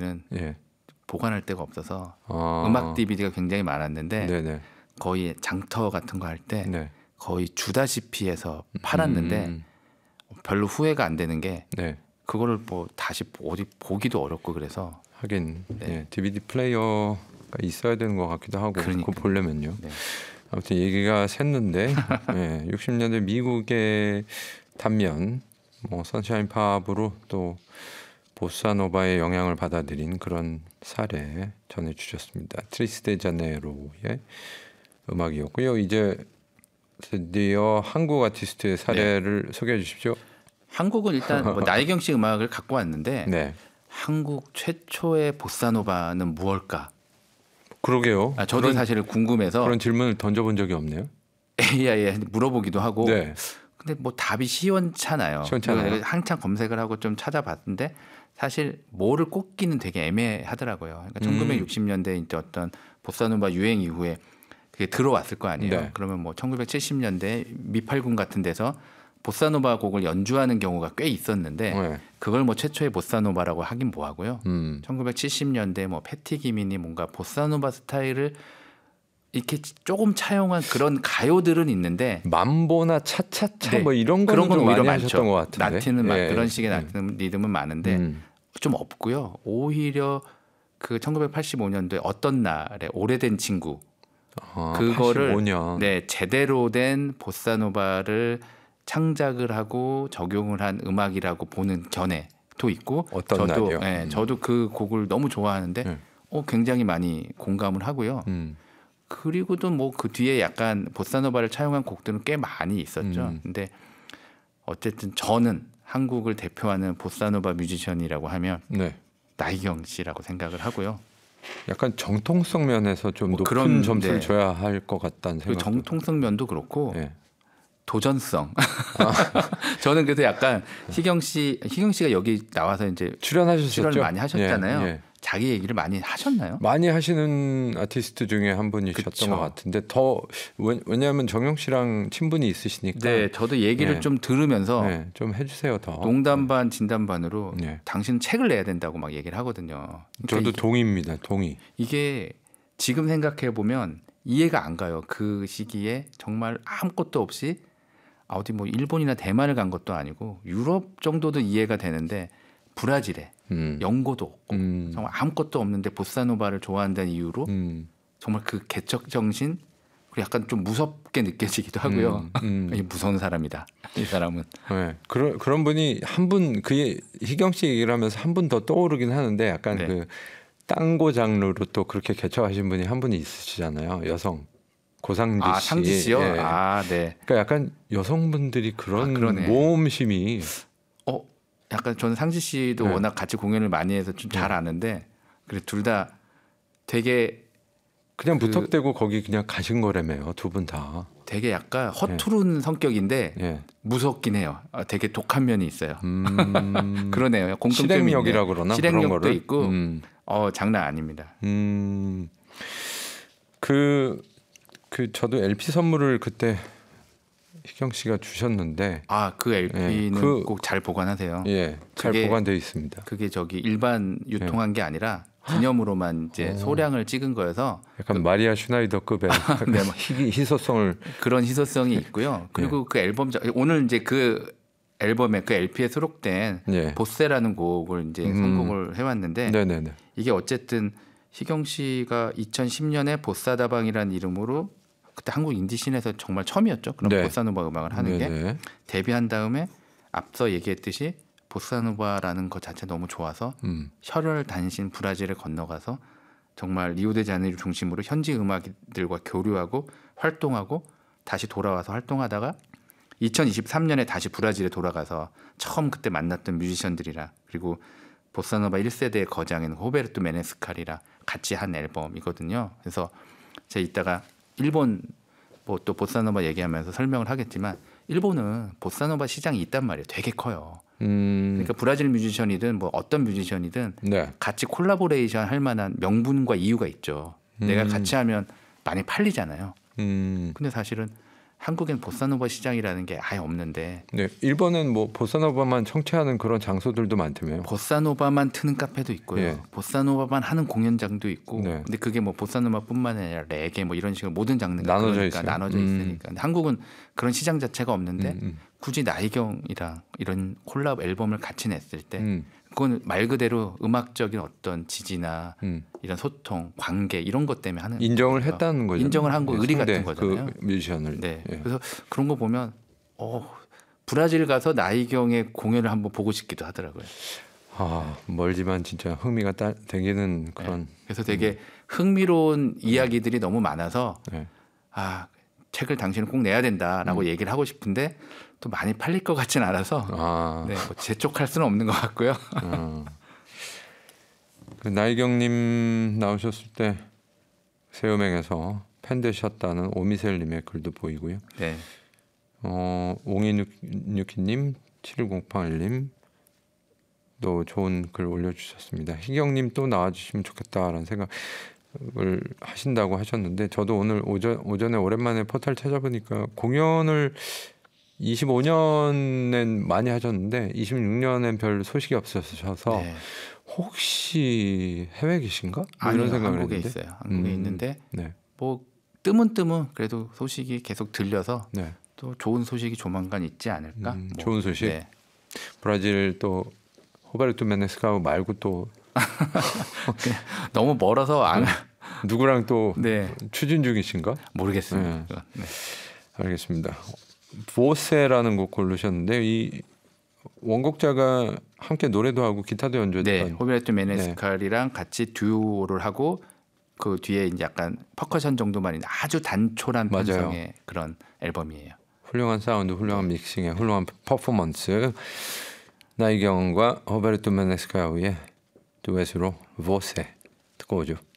저희는 예. 보관할 데가 없어서 음악 DVD가 굉장히 많았는데 네네. 거의 장터 같은 거 할 때 네. 거의 주다시피 해서 팔았는데 별로 후회가 안 되는 게 네. 그거를 뭐 다시 어디 보기도 어렵고 그래서 하긴 네. 예, DVD 플레이어가 있어야 되는 것 같기도 하고 그러니까요. 그거 보려면요. 네. 아무튼 얘기가 샜는데 예, 60년대 미국의 단면 뭐 선샤인 팝으로 또 보사노바의 영향을 받아들인 그런 사례 전해주셨습니다. 트리스데자네로의 음악이었고요. 이제 드디어 한국 아티스트의 사례를 소개해 주십시오. 한국은 일단 뭐 나혜경 씨 음악을 갖고 왔는데 네. 한국 최초의 보사노바는 무엇일까? 그러게요. 저도 사실 궁금해서 그런 질문을 던져본 적이 없네요. AI에 물어보기도 하고 네. 근데 뭐 답이 시원찮아요. 시원찮아요. 한참 검색을 하고 좀 찾아봤는데 사실 뭐를 꼽기는 되게 애매하더라고요. 그러니까 1960년대 이제 어떤 보사노바 유행 이후에 그게 들어왔을 거 아니에요. 네. 그러면 뭐 1970년대 미팔군 같은 데서 보사노바 곡을 연주하는 경우가 꽤 있었는데 네. 그걸 뭐 최초의 보사노바라고 하긴 뭐하고요. 1970년대 뭐 패티 기민이 뭔가 보사노바 스타일을 이렇게 조금 차용한 그런 가요들은 있는데 mam보나 차차차 네, 뭐 이런 그런 건 좀 오히려 많이 많죠. 하셨던 것 같은데. 라틴은 막 예. 그런 식의 라틴 리듬은 많은데 좀 없고요. 오히려 그 1985년도에 어떤 날에 오래된 친구 그거를 85년. 네, 제대로 된 보사노바를 창작을 하고 적용을 한 음악이라고 보는 견해도 있고 어떤 저도 날이요? 네, 저도 그 곡을 너무 좋아하는데 굉장히 많이 공감을 하고요. 그리고도 뭐 그 뒤에 약간 보사노바를 차용한 곡들은 꽤 많이 있었죠. 근데 어쨌든 저는 한국을 대표하는 보사노바 뮤지션이라고 하면 네. 나희경 씨라고 생각을 하고요. 약간 정통성 면에서 좀 뭐 높은 그런, 점수를 네. 줘야 할 것 같다는 그 생각. 정통성 면도 그렇고 네. 도전성. 저는 그래서 약간 희경 씨가 여기 나와서 이제 출연하셨었죠? 출연을 많이 하셨잖아요. 예, 예. 자기 얘기를 많이 하셨나요? 많이 하시는 아티스트 중에 한 분이셨던 그쵸. 것 같은데 더 왜냐하면 정용 씨랑 친분이 있으시니까. 네, 저도 얘기를 네. 좀 들으면서 네, 좀 해주세요 더. 농담 반 진담 반으로 네. 당신은 책을 내야 된다고 막 얘기를 하거든요. 그러니까 저도 동의입니다. 동의. 이게 지금 생각해 보면 이해가 안 가요. 그 시기에 정말 아무것도 없이 어디 뭐 일본이나 대만을 간 것도 아니고 유럽 정도도 이해가 되는데 브라질에 연고도 없고 정말 아무것도 없는데 보사노바를 좋아한다는 이유로 정말 그 개척 정신 그리고 약간 좀 무섭게 느껴지기도 하고요. 이 무서운 사람이다. 이 사람은. 네, 그런 분이 한 분 그 희경 씨 얘기를 하면서 한 분 더 떠오르긴 하는데 약간 네. 그 땅고 장르로 또 그렇게 개척하신 분이 한 분이 있으시잖아요. 여성 고상지 씨. 상지 씨요? 예. 네. 그러니까 약간 여성분들이 그런 그러네. 모험심이 약간 저는 상지 씨도 네. 워낙 같이 공연을 많이 해서 좀 잘 아는데 그래 둘 다 되게 그냥 무턱대고 거기 그냥 가신 거라며요. 두 분 다. 되게 약간 허투른 성격인데 예. 무섭긴 해요. 되게 독한 면이 있어요. 그러네요. 공통점이 실행력이라 있네. 그러나 실행력도 그런 거를? 있고 장난 아닙니다. 그 저도 LP 선물을 그때 희경 씨가 주셨는데 그 LP는 꼭 잘 보관하세요. 예, 잘 그게- 보관되어 있습니다. 그게 저기 일반 유통한 게 아니라 기념으로만 이제 소량을 찍은 거여서 약간 마리아 슈나이더급의 네, 희소성을 그런 희소성이 있고요. 그리고 그 앨범 오늘 이제 그 앨범에 그 LP에 수록된 예. 보세라는 곡을 이제 선곡을 해왔는데 네네네. 이게 어쨌든 희경 씨가 2010년에 보사다방이라는 이름으로 그때 한국 인디씬에서 정말 처음이었죠. 그런 네. 보사노바 음악을 하는 게 네네. 데뷔한 다음에 앞서 얘기했듯이 보사노바라는 것 자체 너무 좋아서 혈혈 단신 브라질을 건너가서 정말 리오데자네이루 중심으로 현지 음악들과 교류하고 활동하고 다시 돌아와서 활동하다가 2023년에 다시 브라질에 돌아가서 처음 그때 만났던 뮤지션들이라 그리고 보사노바 1세대의 거장인 호베르토 메네스칼이라 같이 한 앨범이거든요. 그래서 제가 이따가 일본 뭐 또 보사노바 얘기하면서 설명을 하겠지만 일본은 보사노바 시장이 있단 말이에요. 되게 커요. 그러니까 브라질 뮤지션이든 뭐 어떤 뮤지션이든 네. 같이 콜라보레이션 할 만한 명분과 이유가 있죠. 내가 같이 하면 많이 팔리잖아요. 근데 사실은 한국엔 보사노바 시장이라는 게 아예 없는데 네, 일본은 뭐 보사노바만 청취하는 그런 장소들도 많다며요. 보사노바만 트는 카페도 있고요. 예. 보사노바만 하는 공연장도 있고. 네. 근데 그게 뭐 보사노바뿐만 아니라 레게 뭐 이런 식으로 모든 장르가 나눠져 그러니까 있어요. 나눠져 있으니까. 근데 한국은 그런 시장 자체가 없는데 음. 굳이 나이경이랑 이런 콜라보 앨범을 같이 냈을 때 음. 그건 말 그대로 음악적인 어떤 지지나 음. 이런 소통, 관계 이런 것 때문에 하는 인정을 거예요. 했다는 거죠. 인정을 한 거 의리 같은 거잖아요. 그 뮤지션을. 네. 예. 그래서 그런 거 보면 브라질 가서 나이경의 공연을 한번 보고 싶기도 하더라고요. 아, 멀지만 진짜 흥미가 되기는 그런. 네. 그래서 되게 흥미로운 이야기들이 너무 많아서 네. 책을 당신은 꼭 내야 된다라고 얘기를 하고 싶은데 또 많이 팔릴 것 같진 않아서 네, 뭐 재촉할 수는 없는 것 같고요. 그 나이경님 나오셨을 때 새음행에서 팬 되셨다는 오미셀님의 글도 보이고요. 네. 0262님, 7108님 또 좋은 글 올려주셨습니다. 희경님 또 나와주시면 좋겠다라는 생각을 하신다고 하셨는데 저도 오늘 오전에 오랜만에 포털 찾아보니까 공연을 25년엔 많이 하셨는데 26년엔 별 소식이 없으셔서 네. 혹시 해외 계신가? 뭐 아니요, 이런 생각을 한국에 했는데. 있어요. 한국에 있는데 네. 뭐 뜨문뜨문 그래도 소식이 계속 들려서 네. 또 좋은 소식이 조만간 있지 않을까? 좋은 소식. 네. 브라질 또 호베르토 메네스카우 말고 또 너무 멀어서 누구랑 또 네. 추진 중이신가? 모르겠습니다. 네. 네. 알겠습니다. 보세라는 곡 고르셨는데 이 원곡자가 함께 노래도 하고 기타도 연주했던 네, 호베르토 메네스칼이랑 같이 듀오를 하고 그 뒤에 이제 약간 퍼커션 정도만 있는 아주 단촐한 맞아요. 편성의 그런 앨범이에요. 훌륭한 사운드, 훌륭한 믹싱에 훌륭한 퍼포먼스. 나이경과 호베르토 메네스카우의 듀엣으로 보세 듣고 오죠.